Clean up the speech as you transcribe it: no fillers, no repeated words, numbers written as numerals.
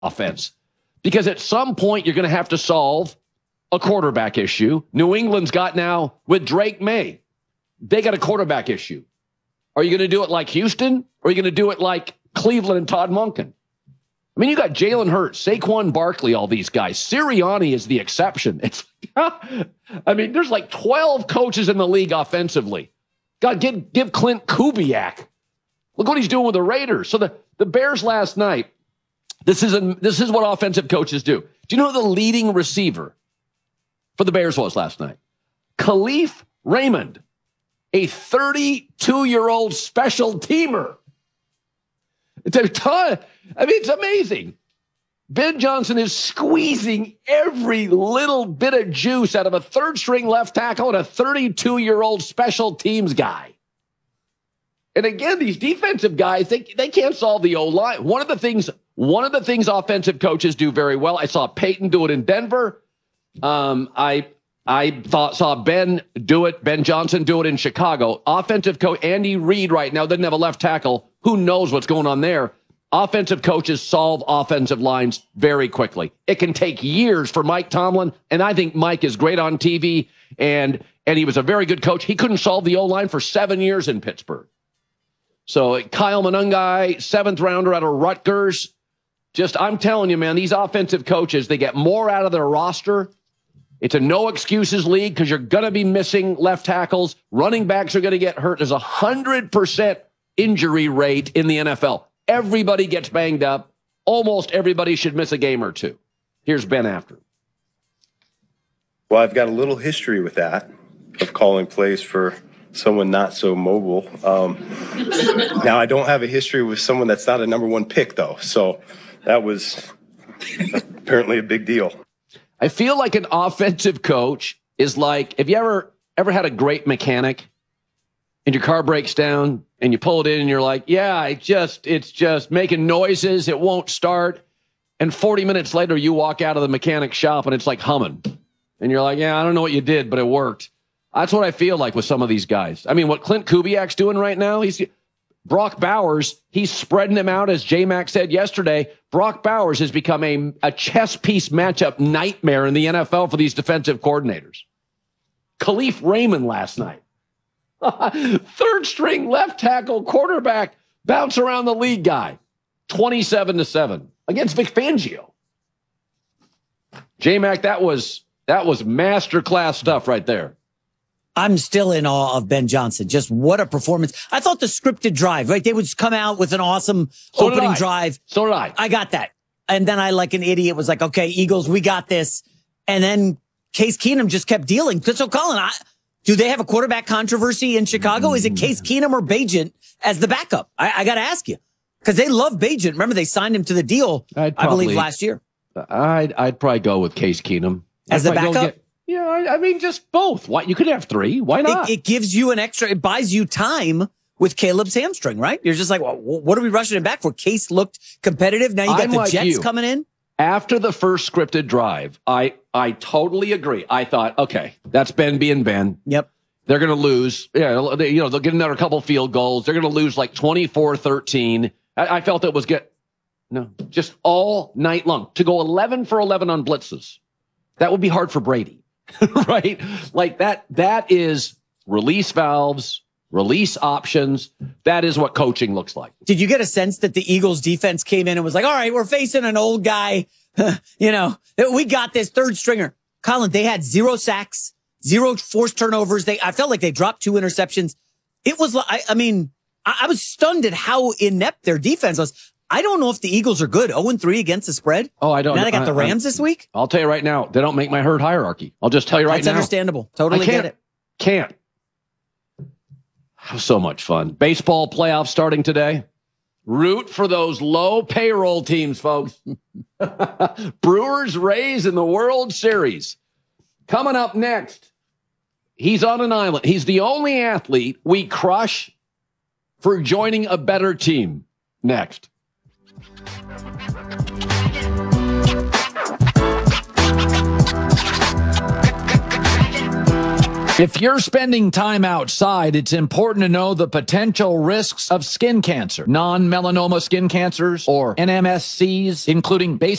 offense. Because at some point, you're going to have to solve a quarterback issue. New England's got now with Drake May. They got a quarterback issue. Are you going to do it like Houston? Or are you going to do it like Cleveland and Todd Monken? I mean, you got Jalen Hurts, Saquon Barkley, all these guys. Sirianni is the exception. I mean, there's like 12 coaches in the league offensively. God, give Clint Kubiak. Look what he's doing with the Raiders. So the Bears last night, this is what offensive coaches do. Do you know who the leading receiver for the Bears was last night? Khalif Raymond, a 32-year-old special teamer. It's a ton. I mean, it's amazing. Ben Johnson is squeezing every little bit of juice out of a third-string left tackle and a 32-year-old special teams guy. And again, these defensive guys, they can't solve the O-line. One of the things offensive coaches do very well, I saw Peyton do it in Denver. I saw Ben Johnson do it in Chicago. Offensive coach Andy Reid right now doesn't have a left tackle. Who knows what's going on there? Offensive coaches solve offensive lines very quickly. It can take years for Mike Tomlin, and I think Mike is great on TV, and he was a very good coach. He couldn't solve the O-line for 7 years in Pittsburgh. So Kyle Monangai, 7th rounder out of Rutgers. I'm telling you, man, these offensive coaches, they get more out of their roster. It's a no excuses league because you're going to be missing left tackles. Running backs are going to get hurt. There's 100% injury rate in the NFL. Everybody gets banged up. Almost everybody should miss a game or two. Here's Ben after. Well, I've got a little history with that, of calling plays for someone not so mobile. Now, I don't have a history with someone that's not a number one pick, though. So that was apparently a big deal. I feel like an offensive coach is like, have you ever had a great mechanic and your car breaks down and you pull it in and you're like, yeah, it's just making noises. It won't start. And 40 minutes later, you walk out of the mechanic shop and it's like humming. And you're like, yeah, I don't know what you did, but it worked. That's what I feel like with some of these guys. I mean, what Clint Kubiak's doing right now, Brock Bowers, he's spreading him out, as J-Mac said yesterday. Brock Bowers has become a chess piece matchup nightmare in the NFL for these defensive coordinators. Khalif Raymond last night. Third string left tackle quarterback bounce around the league guy. 27-7 against Vic Fangio. J-Mac, that was masterclass stuff right there. I'm still in awe of Ben Johnson. Just what a performance. I thought the scripted drive, right? They would come out with an awesome opening drive. So did I. I got that. And then I, like an idiot, was like, okay, Eagles, we got this. And then Case Keenum just kept dealing. So, Colin, do they have a quarterback controversy in Chicago? Is it Case Keenum or Bagent as the backup? I got to ask you. Because they love Bagent. Remember, they signed him to the deal, I believe, last year. I'd probably go with Case Keenum. As the backup? Yeah, I mean, just both. Why? You could have three. Why not? It gives you it buys you time with Caleb's hamstring, right? You're just like, well, what are we rushing him back for? Case looked competitive. Now you got the Jets coming in. After the first scripted drive, I totally agree. I thought, okay, that's Ben being Ben. Yep. They're going to lose. Yeah, they'll get another couple field goals. They're going to lose like 24-13. I felt it was just all night long. To go 11 for 11 on blitzes, that would be hard for Brady. Right? Like that is release valves, release options. That is what coaching looks like. Did you get a sense that the Eagles defense came in and was like, all right, we're facing an old guy. We got this third stringer. Colin, they had 0 sacks, 0 forced turnovers. I felt like they dropped 2 interceptions. It was, I was stunned at how inept their defense was. I don't know if the Eagles are good. 0-3 against the spread. Oh, I don't. Now they got the Rams this week. I'll tell you right now, they don't make my herd hierarchy. I'll just tell you right now. That's understandable. Totally get it. Can't. So much fun. Baseball playoffs starting today. Root for those low payroll teams, folks. Brewers, Rays in the World Series. Coming up next, he's on an island. He's the only athlete we crush for joining a better team. Next. If you're spending time outside, it's important to know the potential risks of skin cancer, non-melanoma skin cancers, or NMSCs, including basic